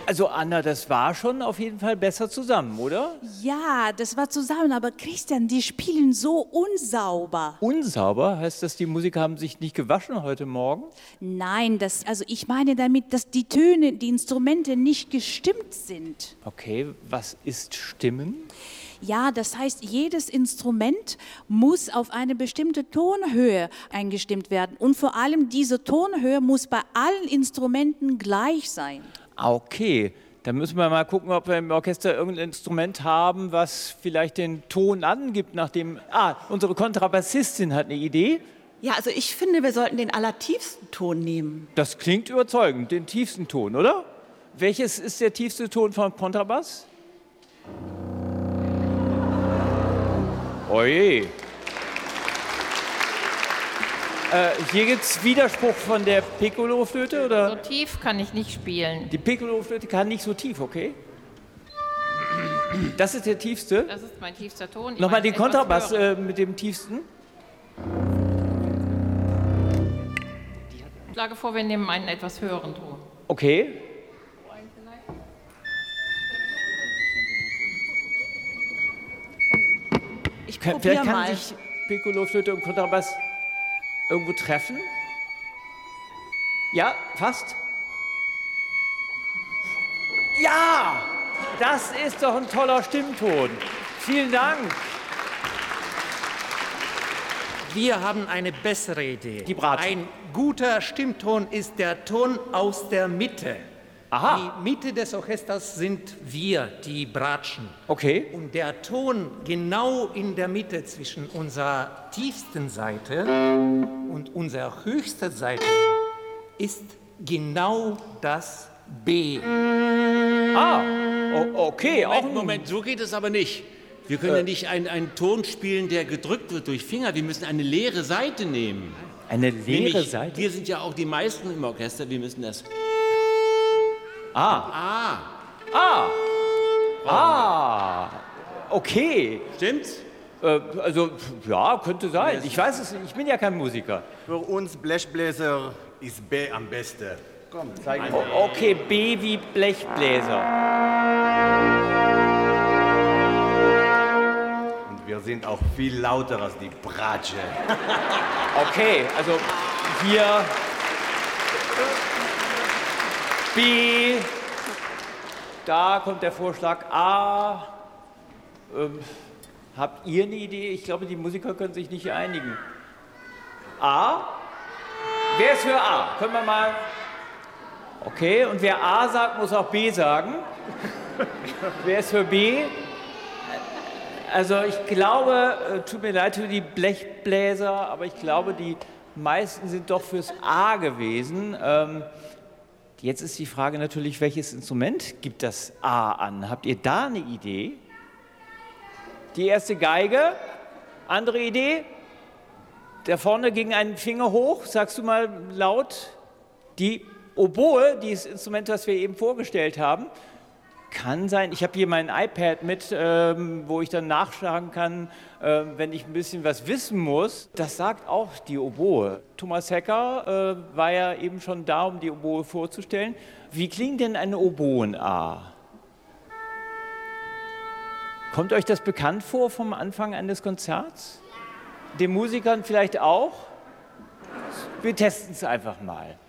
Also Anna, das war schon auf jeden Fall besser zusammen, oder? Ja, das war zusammen, aber Christian, die spielen so unsauber. Unsauber? Heißt das, die Musiker haben sich nicht gewaschen heute Morgen? Nein, also ich meine damit, dass die Töne, die Instrumente nicht gestimmt sind. Okay, was ist Stimmen? Ja, das heißt, jedes Instrument muss auf eine bestimmte Tonhöhe eingestimmt werden. Und vor allem diese Tonhöhe muss bei allen Instrumenten gleich sein. Okay, dann müssen wir mal gucken, ob wir im Orchester irgendein Instrument haben, was vielleicht den Ton angibt, nachdem... unsere Kontrabassistin hat eine Idee. Ja, also ich finde, wir sollten den allertiefsten Ton nehmen. Das klingt überzeugend, den tiefsten Ton, oder? Welches ist der tiefste Ton von Kontrabass? Oje. Hier gibt es Widerspruch von der Piccolo-Flöte, oder? So tief kann ich nicht spielen. Die Piccolo-Flöte kann nicht so tief, okay? Das ist der tiefste? Das ist mein tiefster Ton. Ich Nochmal meine, den Kontrabass mit dem tiefsten. Ich schlage vor, wir nehmen einen etwas höheren Ton. Okay. Ich Vielleicht probiere kann mal. sich Piccolo-Flöte und Kontrabass irgendwo treffen. Ja, fast. Ja, das ist doch ein toller Stimmton. Vielen Dank. Wir haben eine bessere Idee. Die Bratschen. Ein guter Stimmton ist der Ton aus der Mitte. Aha. Die Mitte des Orchesters sind wir, die Bratschen. Okay. Und der Ton genau in der Mitte zwischen unserer tiefsten Seite und unserer höchsten Seite ist genau das B. Okay. Moment, so geht es aber nicht. Wir können ja nicht einen Ton spielen, der gedrückt wird durch Finger. Wir müssen eine leere Seite nehmen. Eine leere Nämlich, Seite? wir sind ja auch die meisten im Orchester, wir müssen das... Okay. Stimmt's? Also, ja, könnte sein. Ich weiß es nicht. Ich bin ja kein Musiker. Für uns Blechbläser ist B am besten. Komm, zeig mal. Okay, B wie Blechbläser. Und wir sind auch viel lauter als die Bratsche. Okay, also hier B, da kommt der Vorschlag A. Habt ihr eine Idee? Ich glaube, die Musiker können sich nicht einigen. A? Wer ist für A? Können wir mal... Okay, und wer A sagt, muss auch B sagen. Wer ist für B? Also ich glaube, tut mir leid für die Blechbläser, aber ich glaube, die meisten sind doch fürs A gewesen. Jetzt ist die Frage natürlich, welches Instrument gibt das A an? Habt ihr da eine Idee? Die erste Geige, andere Idee? Da vorne ging ein Finger hoch, sagst du mal laut. Die Oboe, dieses Instrument, das wir eben vorgestellt haben, kann sein, ich habe hier mein iPad mit, wo ich dann nachschlagen kann, wenn ich ein bisschen was wissen muss. Das sagt auch die Oboe. Thomas Hecker war ja eben schon da, um die Oboe vorzustellen. Wie klingt denn eine Oboen-A? Kommt euch das bekannt vor vom Anfang eines Konzerts? Den Musikern vielleicht auch? Wir testen es einfach mal.